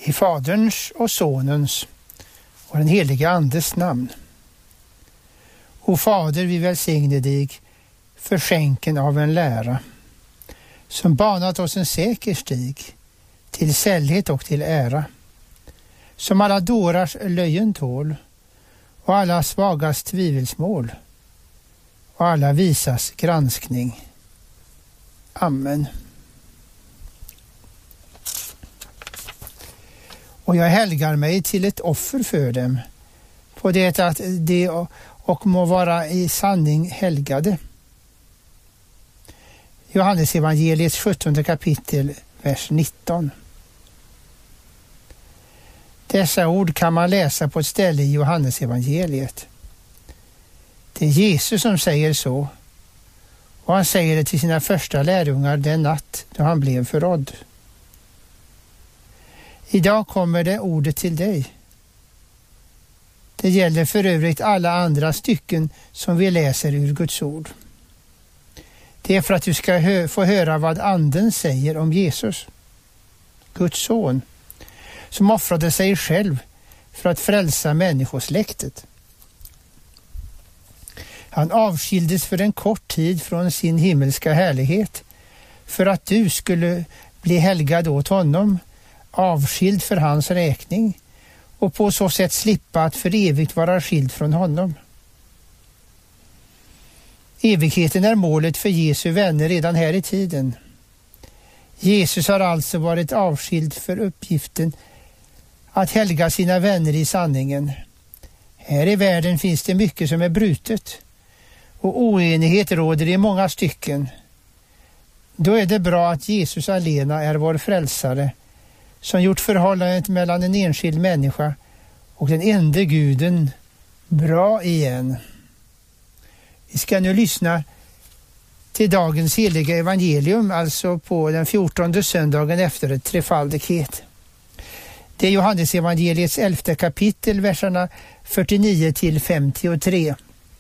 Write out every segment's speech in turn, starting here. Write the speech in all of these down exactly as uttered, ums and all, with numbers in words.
I Faderns och Sonens och den helige Andes namn. O Fader, vi välsigne dig för skänken av en lära som banat oss en säker stig till sällhet och till ära, som alla dårars löjen tål och alla svagas tvivelsmål och alla visas granskning. Amen. Och jag helgar mig till ett offer för dem, på det att de och må vara i sanning helgade. Johannes evangeliets sjuttonde kapitel, vers nitton. Dessa ord kan man läsa på ett ställe i Johannes evangeliet. Det är Jesus som säger så, och han säger det till sina första lärjungar den natt då han blev förrådd. Idag kommer det ordet till dig. Det gäller för övrigt alla andra stycken som vi läser ur Guds ord. Det är för att du ska hö- få höra vad Anden säger om Jesus, Guds son, som offrade sig själv för att frälsa människosläktet. Han avskildes för en kort tid från sin himmelska härlighet för att du skulle bli helgad åt honom, avskild för hans räkning, och på så sätt slippa att för evigt vara skild från honom. Evigheten är målet för Jesu vänner redan här i tiden. Jesus har alltså varit avskild för uppgiften att helga sina vänner i sanningen. Här i världen finns det mycket som är brutet, och oenighet råder i många stycken. Då är det bra att Jesus alena är vår frälsare, som gjort förhållandet mellan en enskild människa och den enda guden bra igen. Vi ska nu lyssna till dagens heliga evangelium, alltså på den fjortonde söndagen efter ett trefaldighet. Det är Johannes evangeliets elfte kapitel, verserna fyrtionio till femtiotre.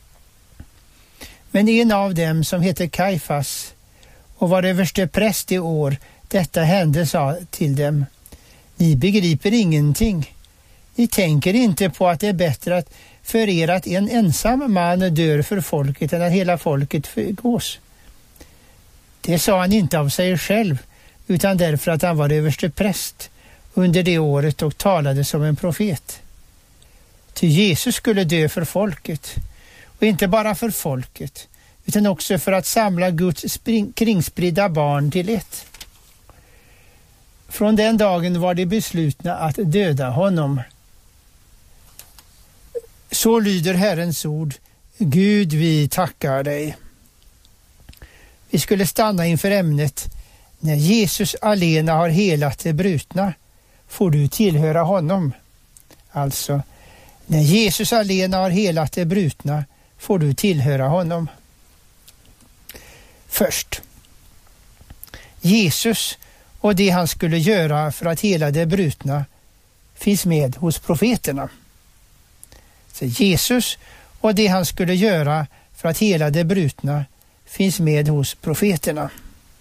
Men en av dem som heter Kajfas och var överste präst i år detta hände sa till dem: ni begriper ingenting. Ni tänker inte på att det är bättre att för er att en ensam man dör för folket än att hela folket förgås. Det sa han inte av sig själv, utan därför att han var överste präst under det året och talade som en profet. Ty Jesus skulle dö för folket, och inte bara för folket, utan också för att samla Guds spring- kringspridda barn till ett. Från den dagen var de beslutna att döda honom. Så lyder Herrens ord. Gud, vi tackar dig. Vi skulle stanna inför ämnet: när Jesus alena har helat det brutna, får du tillhöra honom. Alltså, när Jesus alena har helat det brutna, får du tillhöra honom. Först, Jesus och det han skulle göra för att hela det brutna finns med hos profeterna. Så Jesus och det han skulle göra för att hela det brutna finns med hos profeterna.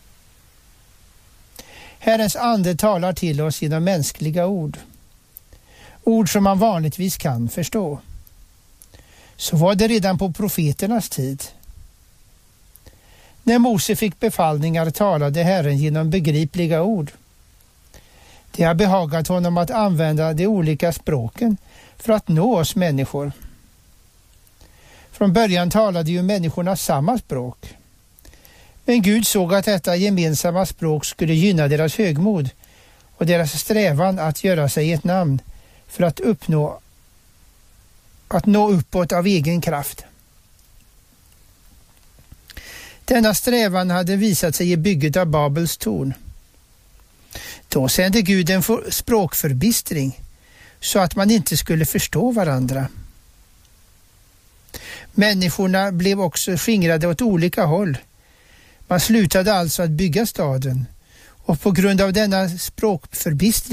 Herrens ande talar till oss genom mänskliga ord. Ord som man vanligtvis kan förstå. Så var det redan på profeternas tid. När Mose fick befallningar talade Herren genom begripliga ord. Det har behagat honom att använda de olika språken för att nå oss människor. Från början talade ju människorna samma språk. Men Gud såg att detta gemensamma språk skulle gynna deras högmod och deras strävan att göra sig ett namn för att uppnå att nå uppåt av egen kraft. Denna strävan hade visat sig i bygget av Babels torn. Då sände Gud en språkförbistring så att man inte skulle förstå varandra. Människorna blev också skingrade åt olika håll. Man slutade alltså att bygga staden, och på grund av denna språkförbistring